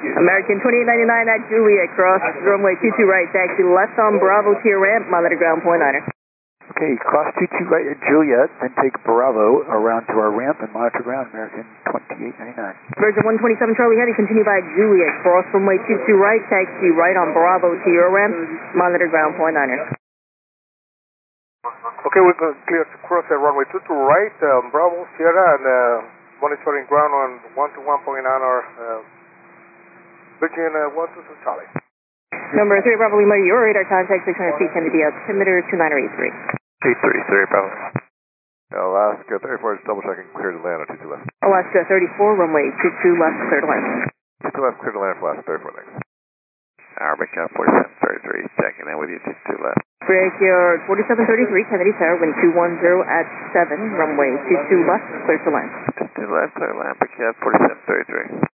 American 2899 at Juliet, cross runway 22 right, taxi left on Bravo to your ramp, monitor ground point niner. Okay, cross 22 right at Juliet, then take Bravo around to our ramp and monitor ground, American 2899. Virgin 127 Charlie Heavy, continue by Juliet, cross runway 22 right, taxi right on Bravo to your ramp, monitor ground point niner. Okay, we're clear to cross at runway 22 right, Bravo, Sierra, and monitoring ground on 121.9 or Virgin 122 Charlie. Number 3 Bravo Lima, your radar contact 600 feet, 10 to the altimeter 2983. 833 Bravo. Alaska 34 is double checking, clear to land on 22 left. Alaska 34, runway 22 left, clear to land. 22 left, clear to land for Alaska 34 next. Arbicon 4733, checking in with you, 22 left. Brickyard 4733, Kennedy Tower, wind 210 at 7, runway 22 left, clear to land. 22 left, clear to land, Brickyard 4733.